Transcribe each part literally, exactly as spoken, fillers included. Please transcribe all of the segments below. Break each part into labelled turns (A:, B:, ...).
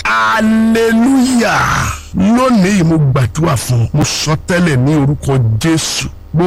A: hallelujah. Lónìí mo gbàdúrà fún, mo sọ tẹ́lẹ̀ ní orúkọ Jésù,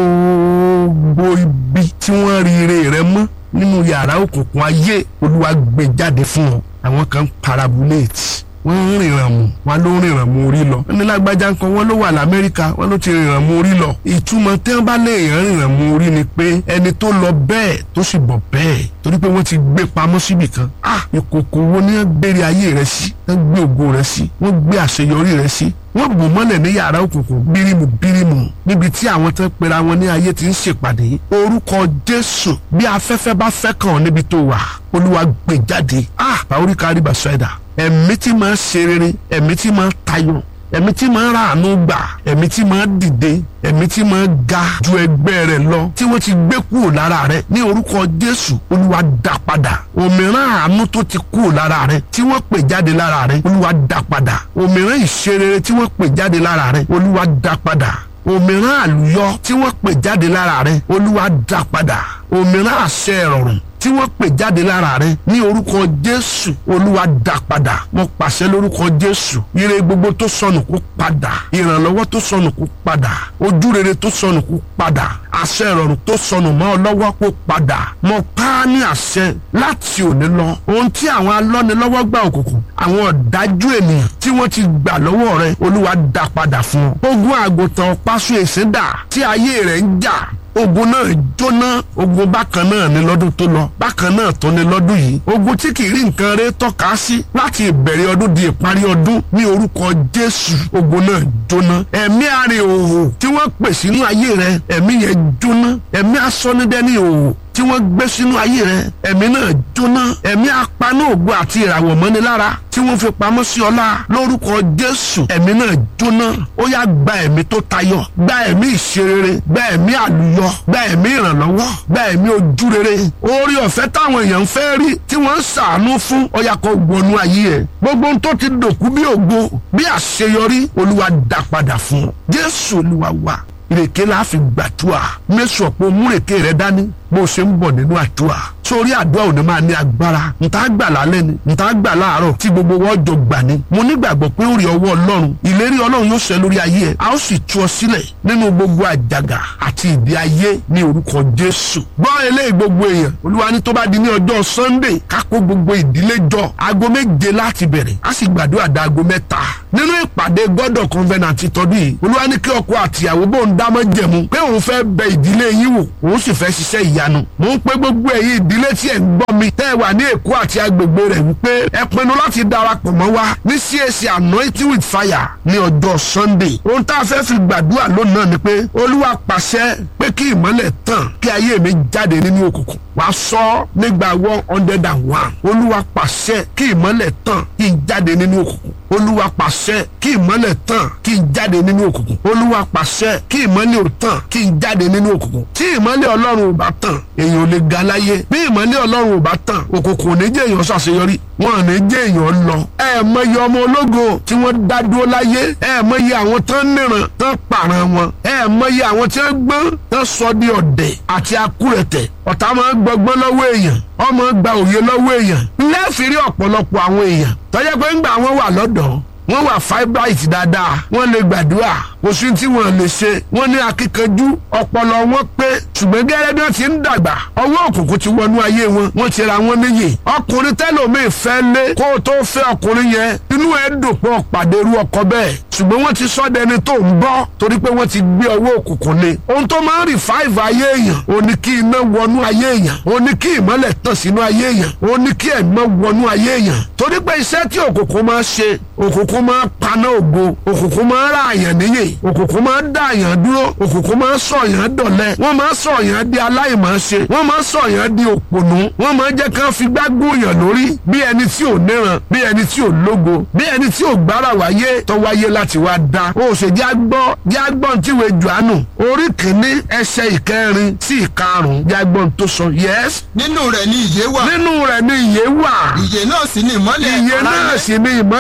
A: gbogbo ibi tí wọ́n rí ire rẹ mọ́ nínú yàrá òkùnkùn ayé, Olúwa gbé jáde fún ọ. Àwọn kan parabulate, wọ́n ń rìnrìn mú, wọ́n ló ń rìnrìn mú orí lọ. Wọ́n ní lágbájá nǹkan, wọ́n ló wà l'Amẹ́ríkà, wọ́n ló ti rìnrìn mú orí lọ. Ìtumọ̀ tí wọ́n bá lè yàn rìnrìn mú orí ni pé ẹni tó lọ bẹ́ẹ̀ tó sì bọ̀ bẹ́ẹ̀, torí pé wọ́n ti gbé pamọ́ síbì kan. Ah, ìkòkò wo ni wọ́n gbére ayé rẹ sí, wọ́n gbé ògo rẹ sí, wọ́n gbé àṣeyọrí rẹ sí, wọ́n bò mọ́lẹ̀ ní yàrá òkùnkùn bírímù bírímù níbi tí àwọn tó ń pera wọn ní ayé ti ń ṣèpàdé. Orúkọ Jésù, bí afẹ́fẹ́ bá fẹ́ kàn ọ́ níbi tó wà, Olúwa gbé jáde. Ah, báwo rí kárí bàṣẹ́dà, ẹ̀mí tí máa ń ṣe rere, ẹ̀mí tí máa ń tayọ, ẹ̀mí tí máa ń ràánú gbà, ẹ̀mí tí máa ń dìde, ẹ̀mí tí máa ń ga ju ẹgbẹ́ rẹ̀ lọ tí wọ́n ti gbé kúrò lára rẹ̀, ní orúkọ Jésù, Olúwa dá padà. Òmíràn àánú tó ti kúrò lára rẹ̀ tí wọ́n pè jáde lára rẹ̀, Olúwa dá padà. Òmíràn ìṣerere tí wọ́n pè jáde lára rẹ̀, Olúwa dá padà. Òmíràn àlùyọ tí wọ́n pè jáde lára rẹ̀, Olúwa dá padà. Òmíràn àṣẹ ìrọ̀rùn tí wọ́n pè jáde lára rẹ̀, ní orúkọ Jésù, Olúwa dá padà. Mo pàṣẹ lórúkọ Jésù, ire gbogbo tó sọnù kó padà, ìrànlọ́wọ́ tó sọnù kó padà, ojú rere tó sọnù kó padà, àṣẹ ìrọ̀rùn tó sọnù mọ́ ọ lọ́wọ́ kó padà. Mo pa á ní àṣẹ láti òní lọ, ohun tí àwọn alọ́nilọ́wọ́ gbà òkùnkùn, àwọn ọ̀dájú ènìyàn tí wọ́n ti gbà lọ́wọ́ rẹ̀, Olúwa dá padà fún ọ. Ogun àgùntàn pásù èsìndà tí ayé rẹ̀ ń jà, ogun náà jóná. Ogun bákan náà ni lọ́dún tó lọ, bákan náà tó ni lọ́dún yìí. Ogun tí kìí rí nǹkan rẹ̀ tọ́ka sí láti ìbẹ̀rẹ̀ ọdún di ìparí ọdún, ní orúkọ Jésù, ogun náà jóná. Ẹ̀mí àrè òhò tí wọ́n pè sínú ayé rẹ̀, ẹ̀mí yẹn jóná. Ẹ̀mí asọ́nidẹ́ni òhò tí wọ́n gbé sínú ayé rẹ̀, ẹ̀mí náà jóná. Ẹ̀mí apaná ògo àti ìràwọ̀ mọ́ni lára tí wọ́n fi pamọ́ sí ọlá, lórúkọ Jésù, ẹ̀mí náà jóná. Ó yá, gba ẹ̀mí tó tayọ, gba ẹ̀mí ìṣerere, gba ẹ̀mí àlùyọ, gba ẹ̀mí ìrànlọ́wọ́, gba ẹ̀mí ojúrere. Oore ọ̀fẹ́ táwọn èèyàn ń fẹ́ rí tí wọ́n ń ṣàánú fún, ó yá kó wọnú ayé ẹ̀. Gbogbo ohun tó ti dòkú bí ògo, bí àṣeyọrí, Olúwa dá padà fún ọ. Jésù Olúwa wa. Ìrèké la fi gbàdúrà, mẹ́sàn-án pé múrèké rẹ dání bó ṣe ń bọ̀ nínú àdúrà. Sórí àdúrà ò ní máa ní agbára, ntá gbà lálẹ́ ni, ntá gbà láàárọ̀, tí gbogbo wọn jọ gbà ní. Mo nígbàgbọ́ pé ó rí ọwọ́ Ọlọ́run, ìlérí Ọlọ́run yóò ṣẹ lórí ayé ẹ̀, a ó sì tú ọ sílẹ̀ nínú gbogbo àjàgà àti ìdè ayé, ní orúkọ Jésù. Gbọ́ eléyìí gbogbo èèyàn, Olúwa ní tó bá di ní ọjọ́ Sunday, ká kó gbogbo ìdílé jọ, aago méje láti bẹ̀rẹ̀, a sì gbàdúrà dá aago mẹ́ta. Nínú ìpàdé God of Covenant tọdún yìí, Olúwa ní kí ọkọ àtìyàwó bóun dá májẹ̀mú pé òun fẹ́ bẹ ìdílé yín wò, òun sì fẹ́ ṣiṣẹ́ ìyanu. Mo ń pé gbogbo ẹ̀yin ìdílé tí ẹ̀ ń gbọ́ mi, tẹ́ ẹ wà ní Èkó àti agbègbè rẹ̀, wípé ẹ pinnu láti darapọ̀ mọ́ wa ní C A C Anointing with Fire ní ọjọ́ Sunday. Ohun tá a fẹ́ fi gbàdúrà lónìí náà ni pé Olúwa pàṣẹ pé kí ìmọ́lẹ̀ tàn, kí ayé mi jáde nínú òkùnkùn. Wàá sọ nígbà one hundred and one. Olúwa pàṣẹ kí ìmọ́lẹ̀ tàn, kí n jáde nínú òkùnkùn. Olúwa pàṣẹ kí ìmọ́lẹ̀ tàn, kí n jáde nínú òkùnkùn. Olúwa pàṣẹ kí ìmọ́lẹ̀ ò tàn, kí n jáde nínú òkùnkùn. Tí ìmọ́lẹ̀ Ọlọ́run ò bá tàn, èèyàn ò lè ga láyé. Bí ìmọ́lẹ̀ Ọlọ́run ò bá tàn, òkùnkùn ò ní jẹ́ èèyàn ṣàṣeyọrí, wọn ò ní jẹ́ èèyàn lọ. Ẹ mọyì ọmọ ológo tí wọ́n dá dúró láyé, ẹ mọyì àwọn tán níran tán pààrọ̀ wọn, ẹ mọyì àwọn tí wọ́n gbọ́n tán sọ di ọ̀dẹ̀ àti akúrẹ̀tẹ̀. Ọ̀tá máa ń gbọgbọ́n lọ́wọ́ èèyàn, ọmọ gba òye lọ́wọ́ èèyàn. Lẹ́ẹ̀fìrí ọ̀pọ̀lọpọ̀ àwọn èèyàn tọ́jẹ́ pé ńgbà wọn wà lọ́dọ̀, wọ́n wà fibrite dáadáa, wọ́n lè gbàdúrà, kò sí tí wọ́n lè ṣe, wọ́n ní akíkanjú, ọpọlọ wọn pé, ṣùgbọ́n gẹ́gẹ́ bí wọ́n ti ń dàgbà, ọwọ́ òkùnkùn ti wọnú ayé wọn, wọ́n ti ra wọn níyè. Ọkùnrin tẹ́lòmíì fẹ́ lé, kó o tó fẹ́ ọkùnrin yẹn, inú ẹ̀ dùn pé ó pàdé irú ọkọ bẹ́ẹ̀, ṣùgbọ́n wọ́n ti sọ dẹni tó ń bọ́ torí pé wọ́n ti gbé ọwọ́ òkùnkùn lé. Ohun tó máa ń revive ayé èèyàn, ó ní kí iná wọnú ayé èèyàn, ó ní kí ìmọ́lẹ̀ tàn sínú ayé èèyàn, ó ní kí ẹ̀mọ́ wọnú ayé èèyàn. Torí pé iṣẹ́ tí òkùnkùn máa ṣe, òkùnkùn máa paná ògo, òkùnkùn máa ra àyàn níyè, òkùnkùn máa dá àyàn dúró, òkùnkùn máa sọ àyàn dọ̀lẹ, wọ́n máa sọ àyàn di aláìmọ̀ọ́ṣe, wọ́n máa sọ àyàn di òpònú, wọ́n máa jẹ́ kán fi gbágbó yàn lórí bí ẹni tí ò níran, bí ẹni tí ò lógo, bí ẹni tí ò gbára wáyé tó wáyé láti wá dá. O ṣe jẹ́ agbọ́ jẹ́ agbọ́n tí ìwé Jòhánù orí kìíní ẹsẹ̀ ìkẹrin sí ìkarùn-ún jẹ́ agbọ́n tó sọ. Yes.
B: Nínú rẹ̀ ni ìyè wà.
A: Nínú rẹ̀ ni ìyè wà.
B: Ìyè náà sì ni ìmọ́lẹ̀
A: ìyè náà sì ni ìmọ́lẹ̀ aráyé.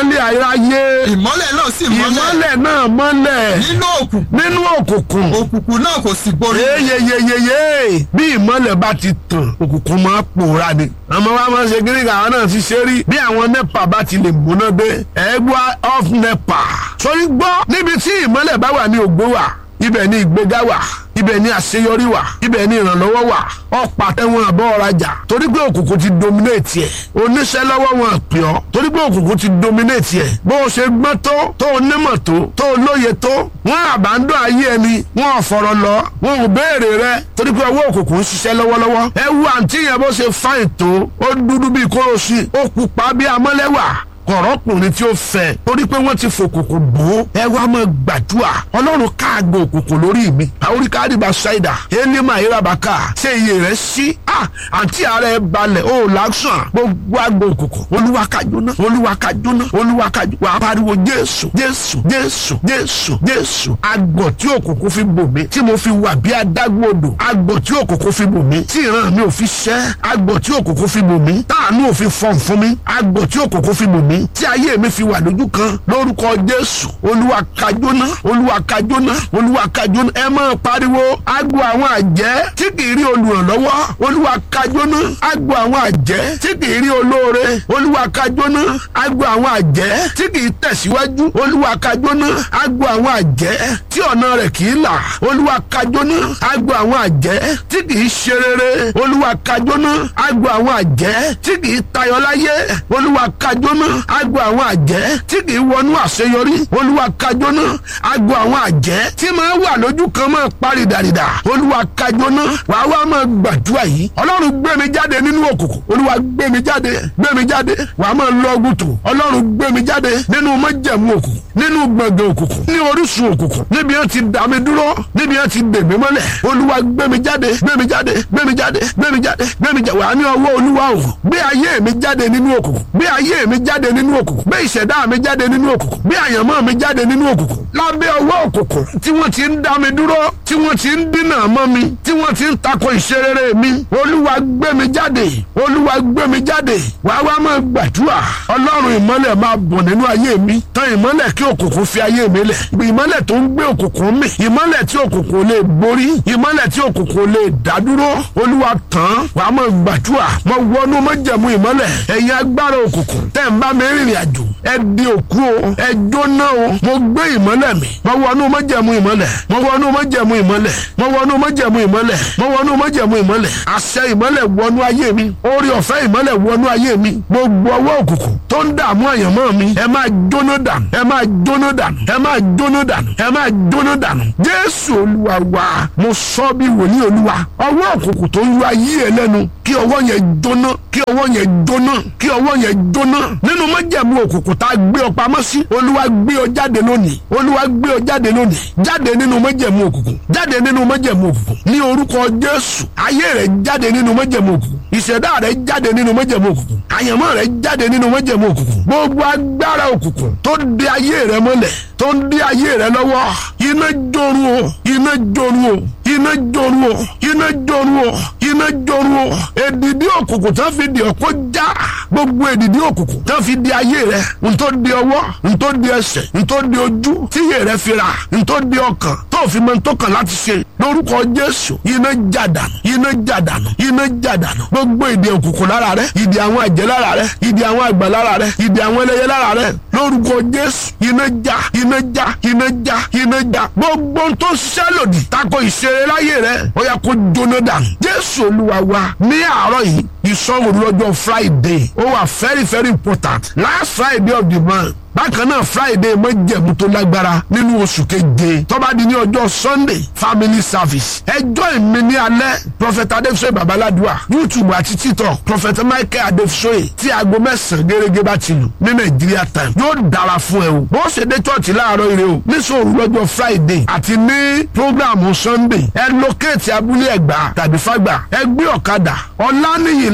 A: ayé.
B: ìmọ́lẹ̀ náà sì mọ́lẹ̀.
A: ìmọ́lẹ̀ náà mọ́lẹ̀.
B: nínú òkùnkùn.
A: nínú òkùnkùn.
B: òkùnkùn náà kò sì borí.
A: yeyeyeyeye bí ìmọ́lẹ̀ bá ti tàn òkùnkùn máa pòórá ni. àmọ́ wa máa ń ṣe gírígà àwọn náà ti ṣe rí. bí àwọn nepa bá ti lè múná dé ẹgbẹ́ off nepa. sọrí gbọ́ níbi tí ìmọ́lẹ̀ bá wà ní ògbó wà ibẹ̀ ni ìgbéga wà ibẹ̀ ni àṣeyọrí wà ibẹ̀ ni ìrànlọ́wọ́ wà ọ̀pá tẹ̀wọ̀n àbọ̀ ọ̀rajà torí pé òkùnkùn ti dominate ẹ̀ oníṣẹ́ lọ́wọ́ wọn pè ọ́ torí pé òkùnkùn ti dominate ẹ̀ bó o ṣe gbọ́n tó tó o nímọ̀ tó tó o lóye tó wọ́n àbádọ́ ayé ẹni wọ́n ò fọ̀rọ̀ lọ wọ́n ò béèrè rẹ torí pé ọwọ́ òkùnkùn ń ṣiṣẹ́ lọ́wọ́lọ́wọ́ ẹ wo àǹtí yẹn bó ṣe fáìn tó ó dúdú bíi kóròsì ó pupa bíi amọ́lẹ́wà kọ̀rọ̀kùnrin tí ó fẹ́ torí pé wọ́n ti fòkùnkùn bò ó ẹ wá máa gbàdúrà ọlọ́run káàgbọ̀ òkùnkùn lórí mi àwòrí káàdìbà ṣáìdà elima ìrabàkà ṣé iye rẹ̀ sí à àǹtí ààrẹ balẹ̀ ó làásùn gbogbo àgbọ̀ òkùnkùn olúwa ká jóná olúwa ká jóná olúwa ká jóná wà á pariwo jésù jésù jésù jésù jésù àgbọ̀ tí òkùnkùn fi bò mí tí mo fi wà bí adágbòdò àgbọ̀ tí òkùnkùn fi bò mí tí ìran mi ò fi ṣẹ́ àgbọ̀ tí òkùnkùn fi bò mí táànù ò fi fọ̀n fún mi àgbọ̀ tí òkùnkùn fi bò mí tí ayé mi fi wà lójú kan lórúkọ jésù olúwa ká jóná olúwa ká jóná olúwa ká jóná ẹ máa pariwo agbo àwọn àjẹ́ tí kì í rí olùrànlọ́wọ́ olúwa ká jóná agbo àwọn àjẹ́ tí kì í rí olóore olúwa ká jóná agbo àwọn àjẹ́ tí kì í tẹ̀síwájú olúwa ká jóná agbo àwọn àjẹ́ tí ọ̀nà rẹ̀ kì í là olúwa ká jóná agbo àwọn àjẹ́ tí kì í ṣe rere olúwa ká jóná agbo àwọn àjẹ́ tí kì í tayọ láyé olúwa ká jóná agbo àwọn àjẹ́ tí kì í wọnú àṣeyọrí olúwa ká jóná agbo àwọn àjẹ́ tí máa wà lójú kan máa parí dàrídà olúwa ká jóná wàá wá máa gbàdúrà yìí ọlọ́run gbé mi jáde nínú òkùnkùn olúwa gbé mi jáde gbé mi jáde wàá máa lọ ọgùtù ọlọ́run gbé mi jáde nínú májẹ̀mú òkùnkùn nínú gbọ̀ngàn òkùnkùn ní orísun òkùnkùn níbi yẹn ti dà mí dúró níbi yẹn ti dè mí mọ́lẹ̀ olúwa gbé mi jáde gbé mi jáde gbé mi jáde gbé mi jáde gbé mi jáde wàá ní ọwọ́ olúwa o gbé ayé mi jáde nínú òkùnkùn gbé ayé mi jáde nínú òkùnkùn gbé ìṣẹ̀dá mi jáde nínú òkùnkùn gbé àyànmọ́ mi jáde nínú òkùnkùn lábẹ́ ọwọ́ òkùnkùn tí wọ́n ti ń dá mi dúró tí wọ́n ti ń dínà mọ́ mi tí wọ́n ti ń tako ìṣerere mi olúwa gbé mi jáde olúwa gbé mi jáde wàá wá máa gbàdúrà ọlọ́run ìmọ́lẹ̀ máa bọ̀ nínú ayé mi tan ìmọ́lẹ̀ kí òkùnkùn fi ayé mi lẹ̀ ìmọ́lẹ̀ tó ń gbé òkùnkùn mi ìmọ́lẹ̀ tí òkùnkùn lè borí ìmọ́lẹ̀ tí òkùnkùn lè dádúró olúwa tàn wàá máa gbàdúrà mo wọnú májẹ̀mú ìmọ́lẹ̀ ẹ̀yin agbára òkùnkùn tẹ́ ń bá mi rìnrìn àjò ẹ di òkú o ẹ jóná o mo gbé ìmọ́lẹ̀ mi mo wọnú májẹ̀mú ìmọ́lẹ̀ mo wọnú májẹ̀mú ìmọ́lẹ̀ mo wọnú májẹ̀mú ìmọ́lẹ̀ mo wọnú májẹ̀mú ìmọ́lẹ̀ àṣẹ ìmọ́lẹ̀ wọnú ayé mi orí ọ̀fẹ́ ìmọ́lẹ̀ wọnú ayé mi gbogbo ọwọ́ òkùnkùn tó ń dààmú àyànmọ́ mi ẹ máa jóná dànù ẹ máa jóná dànù ẹ máa jóná dànù ẹ máa jóná dànù jésù olúwa wa mo sọ bí wòlíì olúwa ọwọ́ òkùnkùn tó ń yọ ayé ẹ lẹ́nu kí ọwọ́ yẹn jóná kí ọwọ́ yẹn jóná kí ọwọ́ yẹn jóná nínú májẹ̀mú òkùnkùn tá a gbé ọ pamọ́ sí olúwa gbé ọ jáde lónìí olúwa gbé ọ jáde lónìí jáde nínú májẹ̀mú òkùnkùn jáde nínú májẹ̀mú òkùnkùn ní orúkọ jésù ayé rẹ jáde nínú májẹ̀mú òkùnkùn ìṣẹ̀dá rẹ jáde nínú májẹ̀mú òkùnkùn àyànmọ́ rẹ jáde nínú májẹ̀mú òkùnkùn gbogbo agbára òkùnkùn tó dè ayé rẹ mọ́lẹ̀ tó ń dè ayé rẹ lọ́wọ́ iná jórun o iná jórun o iná jórun o iná jórun o iná jórun o èdìdí òkùnkùn tó fi di ọkọ já gbogbo èdìdí òkùnkùn tó fi di ayé rẹ ntó di ọwọ́ ntó di ẹsẹ̀ ntó di ojú tíyè rẹ fi ra ntó di ọkàn tó fi mọ ntó kàn láti ṣe lórúkọ jésù iná jàdánù iná jàdánù iná jàdánù gbogbo ìdè òkùnkùn lára rẹ ìdè àwọn àjẹ́ lára rẹ ìdè àwọn àgbà lára rẹ ìdè àwọn ẹlẹ́yẹ lára rẹ lórúkọ jésù iná já iná já iná já iná já gbogbo tó ṣiṣẹ́ lòdì tako ìṣeré láyé rẹ ó yá kó jóná dànù jésù olúwa wa ní àárọ̀ yìí ìsọ̀rọ̀ lọ́jọ́ friday ó wà very very important last friday of the month bákan náà friday májẹ̀mú tó lágbára nínú oṣù keje tó bá di ní ọjọ́ sunday family service ẹjọ́ ìmí ní alẹ́ prophet adéfisóyè babaládùá youtube àti tiktok prophet michael adéfisóyè tí aago mẹ́sàn-án gẹ́gẹ́ bá ti lù ní nàìjíríà time yóò dára fún ẹ o bó ṣe dé church láàárọ̀ ire o níṣòro lọ́jọ́ friday àti ní programu sunday ẹ locate abúlé ẹ̀gbá tàbí fàgbà ẹ gbé ọ̀kadà ọ̀lànìyí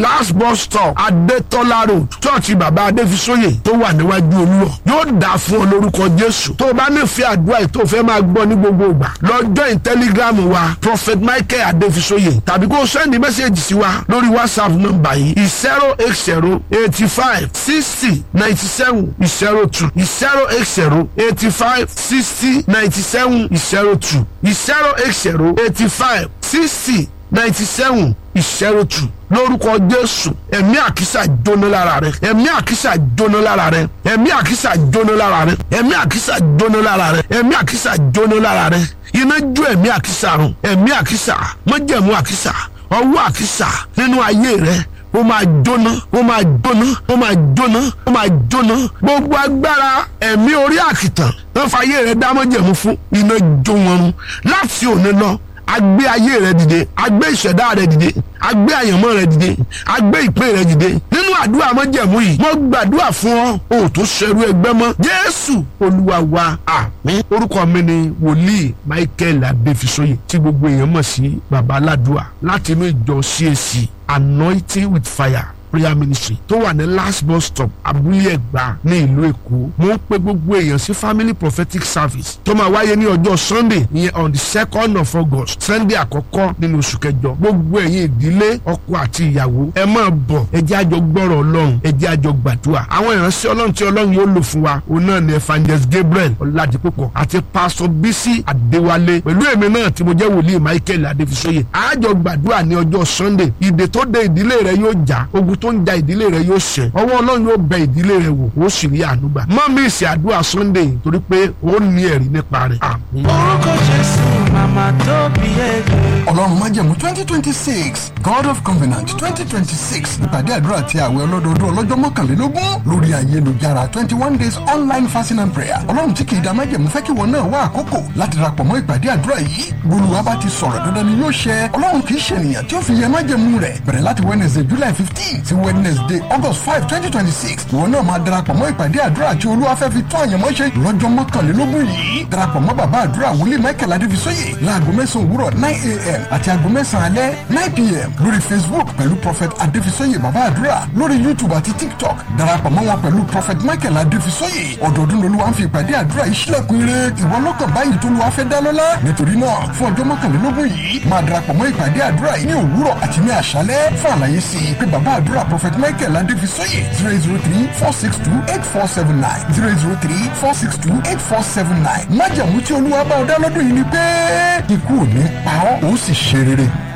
A: last bus stop Adétọ́lá road chọ́ọ̀chì bàbá Adéfisóyè tó wà níwájú Olúọ̀. Yóò dà fún ọ lórúkọ Jésù. Tó o bá nífẹ̀ẹ́ àdúrà yìí tó o fẹ́ máa gbọ́ ní gbogbo ìgbà lọ́jọ́ in telegram wa Prophet Michael Adéfisóyè tàbí kó o sẹ́ndì mẹ́sẹ̀gì sí wa lórí WhatsApp nọ́mbà yìí zero eight zero eighty five sixty ninety seven zero two zero eight zero eighty five sixty ninety seven zero two zero eight zero eighty five sixty ninety seven zero two. Lórúkọ Jésù ẹ̀mí àkísà jóná lára rẹ ẹ̀mí àkísà jóná lára rẹ ẹ̀mí àkísà jóná lára rẹ ẹ̀mí àkísà jóná lára rẹ ẹ̀mí àkísà jóná lára rẹ iná jó ẹ̀mí àkísà run ẹ̀mí àkísà májẹ̀mú àkísà ọwọ́ àkísà nínú ayé rẹ ó máa jóná ó máa jóná ó máa jóná ó máa jóná gbogbo agbára ẹ̀mí orí àkìtàn náà fàyè rẹ dá májẹ̀mú fún iná jó wọn run láti òní lọ. Agbé ayé rẹ dìde, agbé ìṣẹ̀dá rẹ dìde, agbé àyànmọ́ rẹ dìde, agbé ìpín rẹ dìde. Nínú àdúrà májẹ̀mú yìí, mo gbàdúrà fún ọ, o tó ṣẹrú ẹgbẹ́ mọ́. Jésù Olúwa wa, àmín. Orúkọ mi ni Wòlíì Michael Adéfisóyè tí gbogbo èèyàn mọ̀ sí Bàbá Aládùà láti inú ìjọ C A C Anointing with Fire prayer ministry tó wà ní last bus stop Abúlé Ẹ̀gbá ní ìlú Èkó. Mo ń pe gbogbo èèyàn sí family prophetic service tó máa wáyé ní ọjọ́ Sunday ìyẹn on the second of August Sunday àkọ́kọ́ nínú oṣù kẹjọ. Gbogbo ẹ̀yin ìdílé ọkọ àti ìyàwó ẹ máa bọ̀ ẹ jẹ́ àjọ gbọ́rọ̀ Ọlọ́run ẹ jẹ́ àjọ gbàdúrà. Àwọn ìránṣẹ́ Ọlọ́run tí Ọlọ́run yóò lò fún wa òun náà ni Evangelist Gabriel Ọládipúpọ̀ àti Pastor Bisi Adéwálé pẹ̀lú èmi náà tí mo jẹ́ Wòlíì Michael Adéfisóyè. Àjọ gbàdúrà ní ọjọ́ Sunday. Ìdè tó dé ìdílé rẹ yóò já, ogun tó ń ja ìdílé rẹ yóò ṣẹ, ọwọ́ Ọlọ́run yóò bẹ ìdílé rẹ wò ó sì rí àánú gbà. Má mi ìsìn àdúrà Sunday torí pé ó ní ẹ̀rí nípa rẹ̀. Àmín.
C: Orúkọ Jésù màmá tó bí ẹgbẹ́.
D: Ọlọ́run májẹ̀mú twenty twenty six God of Covenant twenty twenty six ìpàdé àdúrà àti àwẹ̀ ọlọ́dọọdún ọlọ́jọ́ mọ́kànlélógún lórí ayélujára twenty one days online fasting and prayer. Ọlọ́run tí kì í da májẹ̀mú fẹ́ kí wọn náà wá àkókò láti darapọ̀ mọ́ ìpàdé àdúrà yìí. Olúwa bá ti sọ̀rọ̀ dandan ni yóò ṣẹ. Ọlọ́run kì í ṣe ènìyàn tí ó fi yẹ májẹ̀mú rẹ̀ bẹ̀rẹ̀ láti Wednesday July fifteen sí Wednesday August five twenty twenty six. Ìwọ náà máa darapọ̀ mọ́ ìpàdé àdúrà tí Olúwa fẹ́ fi tó àyànmọ́ ṣe lọ́jọ́ mọ́kànlélógún yìí. Darapọ̀ mọ́ bàbá àdúrà Wòlíì Michael Adéfisóyè láago mẹ́sàn-án òwúrọ̀ nine a.m. àti aago mẹ́sàn-án alẹ́ nine p.m. lórí Facebook pẹ̀lú Prophet Adéfisóyè bàbá àdúrà lórí YouTube àti TikTok. Darapọ̀ mọ́ wọn pẹ̀lú Prophet Michael Adéfisóyè. Ọdọọdún lolúwa ń fi ìpàdé àdúrà yìí ṣílẹ̀kùn ire. Ìwọ lọ́kàn báyìí tó lùwà fẹ́ dá lọ́lá. Nítorí náà fún ọjọ́ mọ́kànlélógún yìí máa darapọ̀ mọ́ ìpàdé àdúrà yìí ní òwúrọ̀ àti ní àṣálẹ́. Fún àlàyé sí i pé bàbá àdúrà Prophet Michael Adéfisóyè zero zero three four six two eight four seven nine zero zero three four six two eight four seven nine. Májàmú tí Olúwa bá ọ dá lọ́dún yìí ni pé ikú ò ní pa ọ́ ó sì ṣe rere.